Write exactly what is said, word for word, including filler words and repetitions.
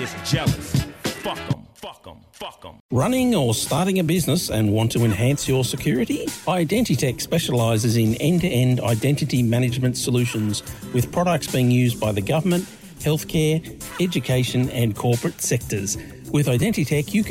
just jealous. Fuck them, fuck them, fuck them. Running or starting a business and want to enhance your security? Identitech specialises in end-to-end identity management solutions with products being used by the government, healthcare, education and corporate sectors. With Identitech, you can